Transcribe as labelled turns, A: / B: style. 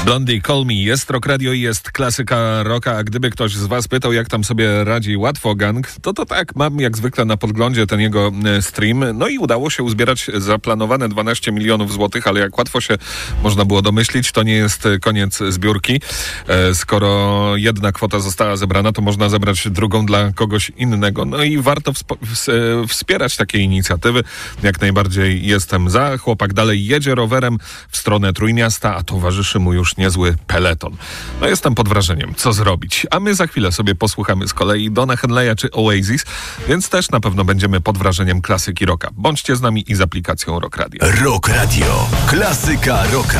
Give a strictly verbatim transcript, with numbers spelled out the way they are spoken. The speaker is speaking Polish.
A: Blondie, Call Me. Jest Rock Radio i jest klasyka rocka, a gdyby ktoś z was pytał, jak tam sobie radzi Łatwo Gang, to to tak, mam jak zwykle na podglądzie ten jego stream, no i udało się uzbierać zaplanowane dwanaście milionów złotych, ale jak łatwo się można było domyślić, to nie jest koniec zbiórki. Skoro jedna kwota została zebrana, to można zebrać drugą dla kogoś innego. No i warto wsp- ws- wspierać takie inicjatywy. Jak najbardziej jestem za. Chłopak dalej jedzie rowerem w stronę Trójmiasta, a towarzyszy mu już niezły peleton. No jestem pod wrażeniem, co zrobić. A my za chwilę sobie posłuchamy z kolei Dona Henleya czy Oasis, więc też na pewno będziemy pod wrażeniem klasyki rocka. Bądźcie z nami i z aplikacją Rock Radio.
B: Rock Radio. Klasyka rocka.